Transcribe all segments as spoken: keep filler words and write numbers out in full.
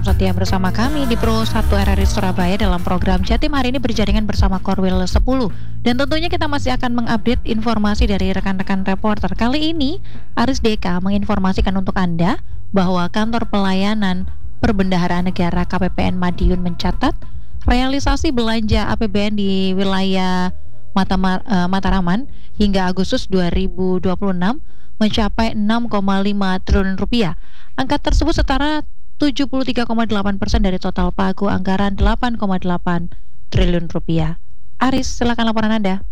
Setia bersama kami di Pro satu R R I Surabaya dalam program Jatim hari ini berjaringan bersama Korwil sepuluh. Dan tentunya kita masih akan mengupdate informasi dari rekan-rekan reporter. Kali ini Aris Deka menginformasikan untuk Anda bahwa Kantor Pelayanan Perbendaharaan Negara K P P N Madiun mencatat realisasi belanja A P B N di wilayah Matama, uh, Mataraman hingga Agustus dua ribu dua puluh enam mencapai enam koma lima triliun rupiah. Angka tersebut setara tujuh puluh tiga koma delapan persen dari total pagu anggaran delapan koma delapan triliun rupiah. Aris, silakan laporan Anda.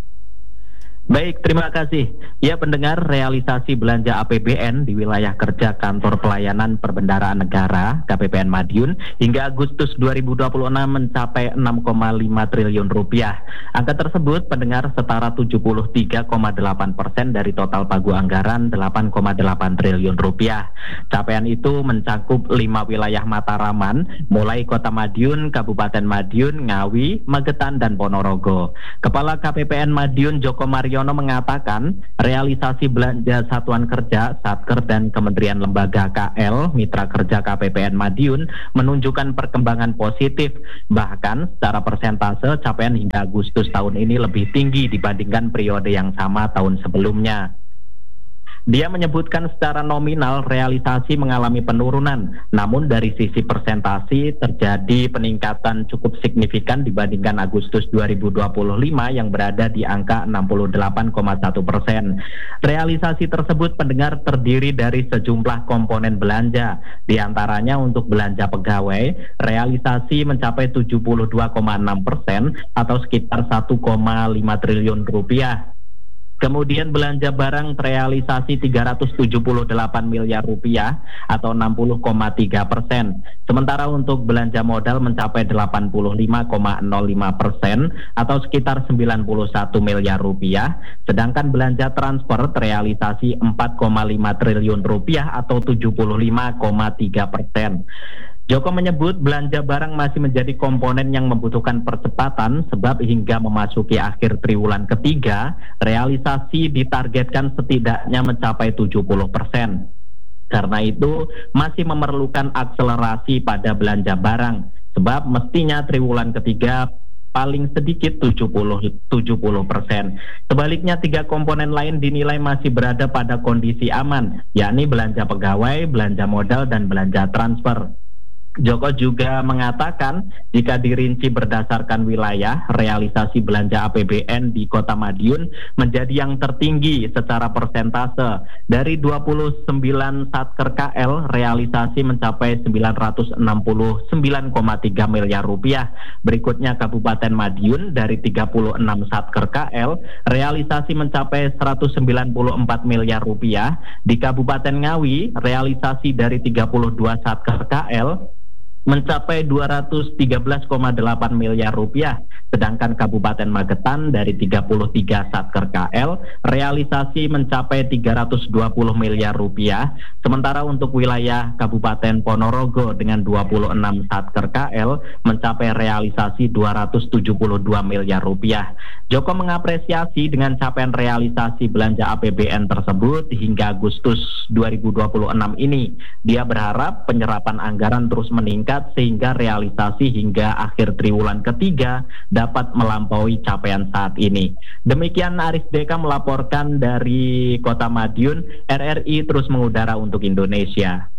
Baik, terima kasih. Ya, pendengar, realisasi belanja A P B N di wilayah kerja Kantor Pelayanan Perbendaharaan Negara K P P N Madiun hingga Agustus dua ribu dua puluh enam mencapai enam koma lima triliun rupiah. Angka tersebut, pendengar, setara tujuh puluh tiga koma delapan persen dari total pagu anggaran delapan koma delapan triliun rupiah. Capaian itu mencakup lima wilayah Mataraman, mulai Kota Madiun, Kabupaten Madiun, Ngawi, Magetan, dan Ponorogo. Kepala K P P N Madiun Joko Mariono mengatakan realisasi belanja Satuan Kerja, Satker, dan Kementerian Lembaga K L Mitra Kerja K P P N Madiun menunjukkan perkembangan positif. Bahkan secara persentase capaian hingga Agustus tahun ini lebih tinggi dibandingkan periode yang sama tahun sebelumnya. Dia menyebutkan secara nominal realisasi mengalami penurunan, namun dari sisi persentasi terjadi peningkatan cukup signifikan dibandingkan Agustus dua ribu dua puluh lima yang berada di angka enam puluh delapan koma satu persen. Realisasi tersebut, pendengar, terdiri dari sejumlah komponen belanja. Di antaranya untuk belanja pegawai, realisasi mencapai tujuh puluh dua koma enam persen atau sekitar satu koma lima triliun rupiah. Kemudian belanja barang terrealisasi tiga ratus tujuh puluh delapan miliar rupiah atau enam puluh koma tiga persen. Sementara untuk belanja modal mencapai delapan puluh lima koma nol lima persen atau sekitar sembilan puluh satu miliar rupiah. Sedangkan belanja transfer terrealisasi empat koma lima triliun rupiah atau tujuh puluh lima koma tiga persen. Joko menyebut belanja barang masih menjadi komponen yang membutuhkan percepatan sebab hingga memasuki akhir triwulan ketiga, realisasi ditargetkan setidaknya mencapai tujuh puluh persen. Karena itu masih memerlukan akselerasi pada belanja barang sebab mestinya triwulan ketiga paling sedikit tujuh puluh persen. Sebaliknya, tiga komponen lain dinilai masih berada pada kondisi aman, yakni belanja pegawai, belanja modal, dan belanja transfer. Joko juga mengatakan jika dirinci berdasarkan wilayah, realisasi belanja A P B N di Kota Madiun menjadi yang tertinggi secara persentase. Dari dua puluh sembilan Satker K L, realisasi mencapai sembilan ratus enam puluh sembilan koma tiga miliar rupiah. Berikutnya Kabupaten Madiun dari tiga puluh enam Satker K L, realisasi mencapai seratus sembilan puluh empat miliar rupiah. Di Kabupaten Ngawi, realisasi dari tiga puluh dua Satker K L mencapai dua ratus tiga belas koma delapan miliar rupiah. Sedangkan Kabupaten Magetan dari tiga puluh tiga Satker K L realisasi mencapai tiga ratus dua puluh miliar rupiah. Sementara untuk wilayah Kabupaten Ponorogo dengan dua puluh enam Satker K L mencapai realisasi dua ratus tujuh puluh dua miliar rupiah. Joko mengapresiasi dengan capaian realisasi belanja A P B N tersebut hingga Agustus dua ribu dua puluh enam ini. Dia berharap penyerapan anggaran terus meningkat sehingga realisasi hingga akhir triwulan ketiga dapat melampaui capaian saat ini. Demikian Aris Deka melaporkan dari Kota Madiun. R R I terus mengudara untuk Indonesia.